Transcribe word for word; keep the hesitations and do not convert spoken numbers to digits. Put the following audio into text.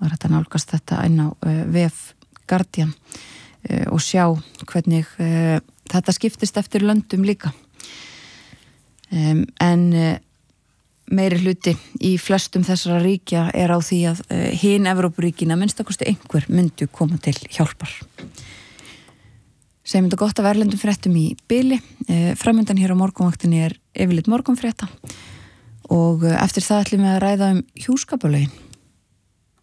Það er hægt að nálgast þetta inn á uh, vef Guardian uh, og sjá hvernig uh, þetta skiptist eftir löndum líka. Um, en uh, meiri hluti í flestum þessara ríkja er á því að uh, hin Evrópuríkin að minnstakosti einhver myndu koma til hjálpar. Segjum þetta gott af erlendum fréttum í bili. Uh, framöndan hér á morgunvaktinni er yfirleitt morgunfrétta og uh, eftir það ætlum við að ræða um hjúskaparlögin.